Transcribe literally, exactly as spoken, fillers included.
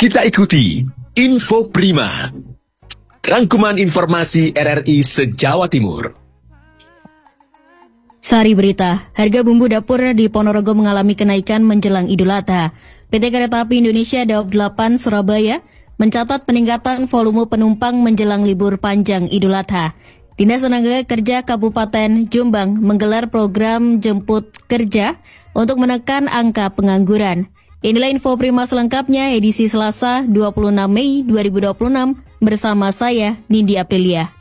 Kita ikuti Info Prima, rangkuman informasi R R I se-Jawa Timur. Sari berita, harga bumbu dapur di Ponorogo mengalami kenaikan menjelang Idul Adha. P T Kereta Api Indonesia Daob delapan Surabaya mencatat peningkatan volume penumpang menjelang libur panjang Idul Adha. Dinas Tenaga Kerja Kabupaten Jombang menggelar program jemput kerja untuk menekan angka pengangguran. Inilah info prima selengkapnya edisi Selasa dua puluh enam Mei dua ribu dua puluh enam bersama saya Nindi Aprilia.